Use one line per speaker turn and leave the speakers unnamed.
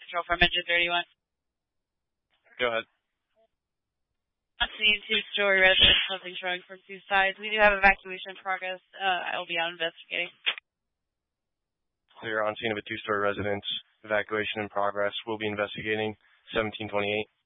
Patrol from Engine 31.
Go ahead.
I'm seeing two-story residence, something showing from two sides. We do have evacuation in progress. I will be out investigating.
Clear on scene of a two-story residence. Evacuation in progress. We'll be investigating. 1728.